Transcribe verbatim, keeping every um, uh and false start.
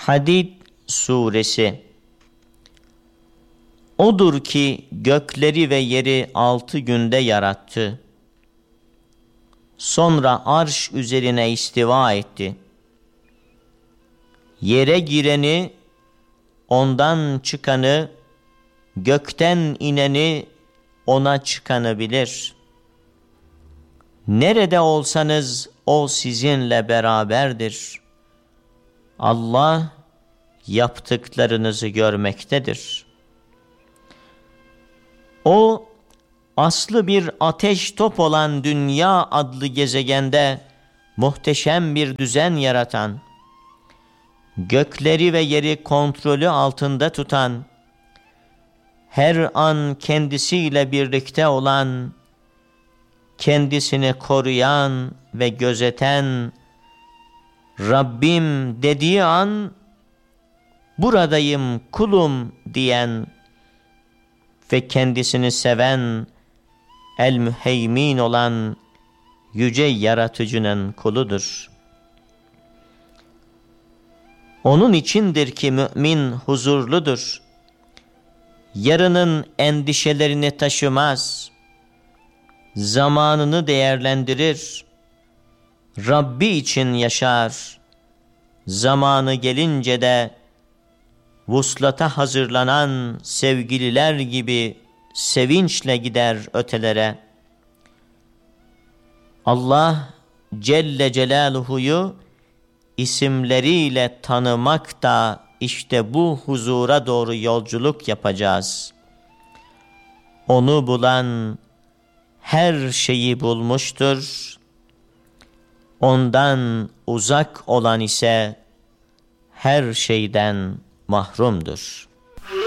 Hadid Suresi. Odur ki gökleri ve yeri altı günde yarattı. Sonra arş üzerine istiva etti. Yere gireni, ondan çıkanı, gökten ineni, ona çıkanı bilir. Nerede olsanız o sizinle beraberdir. Allah yaptıklarınızı görmektedir. O, aslı bir ateş top olan dünya adlı gezegende muhteşem bir düzen yaratan, gökleri ve yeri kontrolü altında tutan, her an kendisiyle birlikte olan, kendisini koruyan ve gözeten, Rabbim dediği an, buradayım kulum diyen ve kendisini seven, el-müheymin olan yüce yaratıcının kuludur. Onun içindir ki mümin huzurludur. Yarının endişelerini taşımaz. Zamanını değerlendirir. Rabbi için yaşar. Zamanı gelince de vuslata hazırlanan sevgililer gibi sevinçle gider ötelere. Allah Celle Celaluhu'yu isimleriyle tanımak da işte bu huzura doğru yolculuk yapacağız. Onu bulan her şeyi bulmuştur. Ondan uzak olan ise her şeyden mahrumdur.